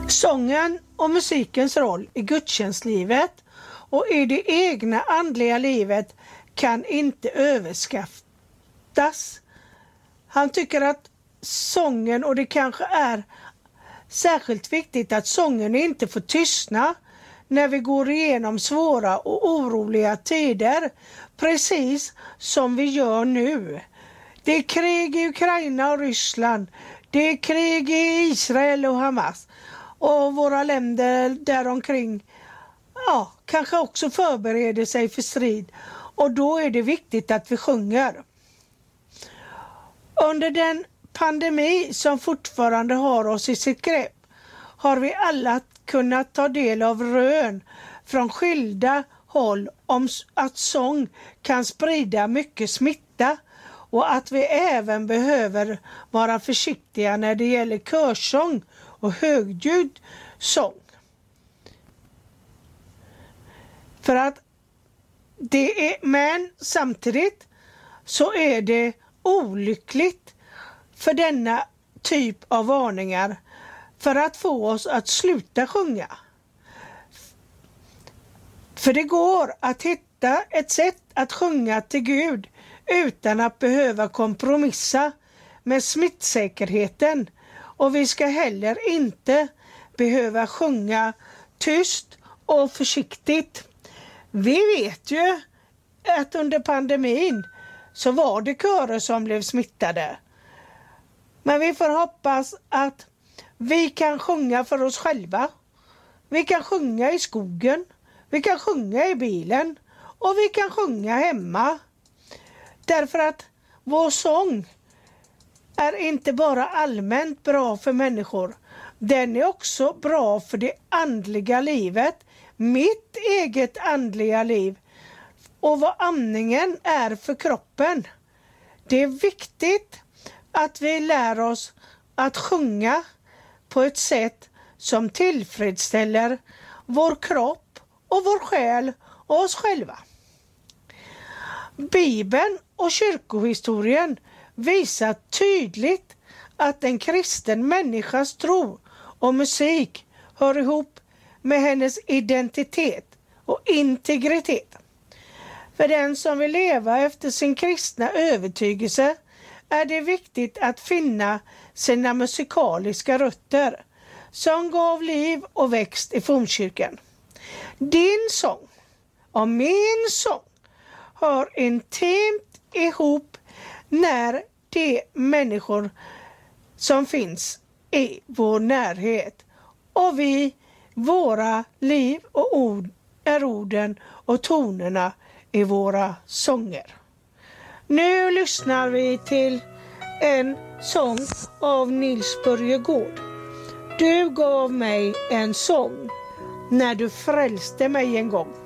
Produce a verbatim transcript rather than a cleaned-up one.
Sången och musikens roll i gudstjänstlivet och i det egna andliga livet kan inte överskattas. Han tycker att sången, och det kanske är särskilt viktigt att sången inte får tystna när vi går igenom svåra och oroliga tider, precis som vi gör nu. Det är krig i Ukraina och Ryssland, det är krig i Israel och Hamas, och våra länder däromkring ja, kanske också förbereder sig för strid, och då är det viktigt att vi sjunger. Under den pandemi som fortfarande har oss i sitt grepp har vi alla kunnat ta del av rön från skilda håll om att sång kan sprida mycket smitta, och att vi även behöver vara försiktiga när det gäller körsång och högljudd sång. För att det är, men samtidigt så är det olyckligt för denna typ av varningar för att få oss att sluta sjunga. För det går att hitta ett sätt att sjunga till Gud utan att behöva kompromissa med smittsäkerheten, och vi ska heller inte behöva sjunga tyst och försiktigt. Vi vet ju att under pandemin så var det körer som blev smittade. Men vi får hoppas att vi kan sjunga för oss själva. Vi kan sjunga i skogen. Vi kan sjunga i bilen. Och vi kan sjunga hemma. Därför att vår sång är inte bara allmänt bra för människor. Den är också bra för det andliga livet. Mitt eget andliga liv. Och vad andningen är för kroppen. Det är viktigt att vi lär oss att sjunga på ett sätt som tillfredsställer vår kropp och vår själ och oss själva. Bibeln och kyrkohistorien visar tydligt att en kristen människas tro och musik hör ihop med hennes identitet och integritet. För den som vill leva efter sin kristna övertygelse är det viktigt att finna sina musikaliska rötter som gav liv och växt i fornkyrkan. Din sång och min sång hör intimt ihop när de människor som finns i vår närhet, och vi, våra liv och ord är orden och tonerna i våra sånger. Nu lyssnar vi till en sång av Nils Börjegård. Du gav mig en sång när du frälste mig en gång.